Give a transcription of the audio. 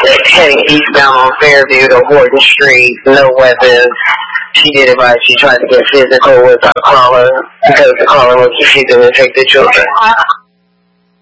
heading eastbound on Fairview to Horton Street, no weapons. She did it right. She tried to get physical with the caller because the caller was refusing to take the children.